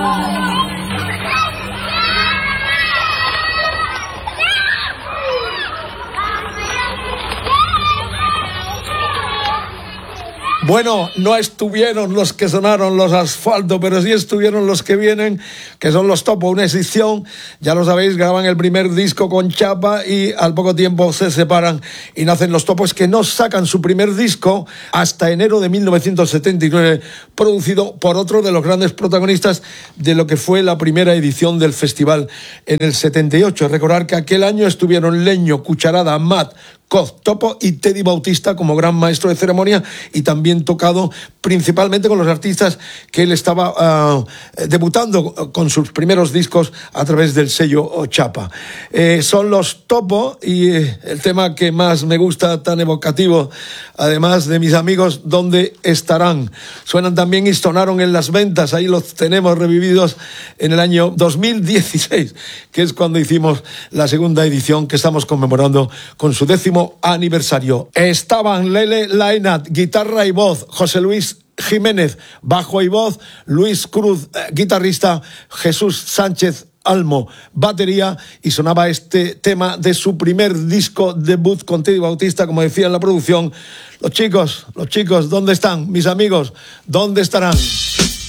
Bueno, no estuvieron los que sonaron los Asfalto, pero sí estuvieron los que vienen, que son los Topo, una excepción. Ya lo sabéis, graban el primer disco con Chapa y al poco tiempo se separan y nacen los Topos, que no sacan su primer disco hasta enero de 1979, producido por otro de los grandes protagonistas de lo que fue la primera edición del festival en el 78. Recordar que aquel año estuvieron Leño, Cucharada, Matt, Coz, Topo y Teddy Bautista como gran maestro de ceremonia, y también tocado principalmente con los artistas que él estaba debutando con sus primeros discos a través del sello Chapa. Son los Topo, y el tema que más me gusta, tan evocativo, además de Mis amigos, ¿dónde estarán? Suenan también y sonaron en las ventas, ahí los tenemos revividos en el año 2016, que es cuando hicimos la segunda edición que estamos conmemorando con su 10º aniversario. Estaban Lele Lainat, guitarra y voz, José Luis Jiménez, bajo y voz, Luis Cruz, guitarrista, Jesús Sánchez Almo, batería, y sonaba este tema de su primer disco debut con Teddy Bautista, como decía en la producción. Los chicos, ¿dónde están? Mis amigos, ¿dónde estarán?